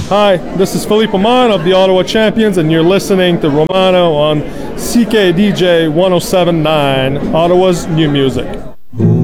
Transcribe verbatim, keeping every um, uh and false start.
Hi, this is Philippe Amon of the Ottawa Champions, and you're listening to Romano on C K D J one oh seven point nine, Ottawa's new music.